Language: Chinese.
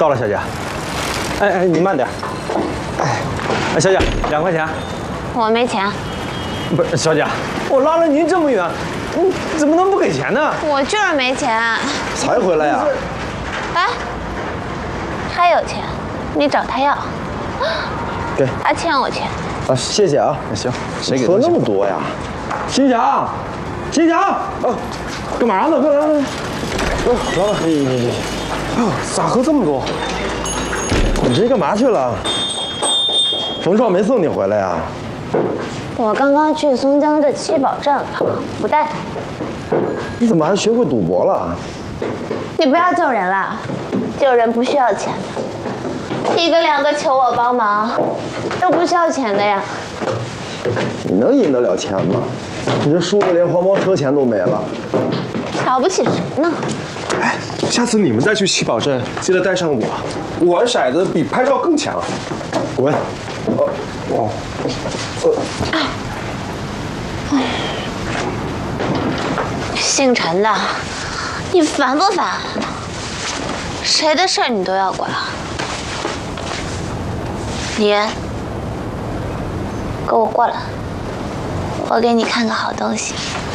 到了，小姐。哎，你慢点。哎，小姐，2块钱。 我没钱。 不是，小姐，我拉了您这么远，你怎么能不给钱呢？ 我就是没钱。 才回来呀？ 哎，他有钱，你找他要。 给。 他欠我钱。 啊，谢谢啊。 行，谁给？ 喝那么多呀？ 金霞，金霞，干嘛呢？来， 老板，你，咋喝这么多？你这干嘛去了？冯少没送你回来呀？ 我刚刚去松江的七宝镇了，不带他。 你怎么还学会赌博了？ 你不要救人了，救人不需要钱的。1个2个求我帮忙，都不需要钱的呀。 你能赢得了钱吗？你这输的连黄包车钱都没了。 瞧不起谁呢？ 哎，下次你们再去七宝镇，记得带上我。我玩骰子比拍照更强。 滚！ 姓陈的，你烦不烦？谁的事儿你都要管。李岩，给我过来，我给你看个好东西。